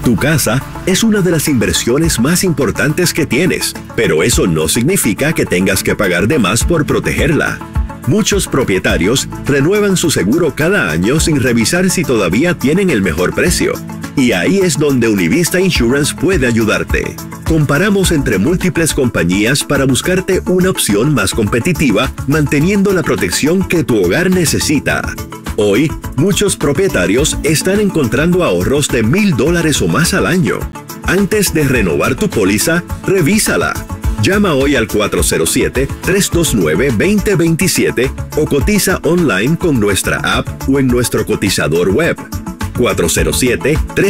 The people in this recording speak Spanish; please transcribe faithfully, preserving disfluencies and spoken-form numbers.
Tu casa es una de las inversiones más importantes que tienes, pero eso no significa que tengas que pagar de más por protegerla. Muchos propietarios renuevan su seguro cada año sin revisar si todavía tienen el mejor precio. Y ahí es donde Univista Insurance puede ayudarte. Comparamos entre múltiples compañías para buscarte una opción más competitiva, manteniendo la protección que tu hogar necesita. Hoy, muchos propietarios están encontrరెండు ahorros de mil dólares o más al año. Antes de renovar tu póliza, revísala. Llama hoy al cuatro cero siete, tres dos nueve, dos cero dos siete o cotiza online con nuestra app o en nuestro cotizador web. cuatro cero siete, tres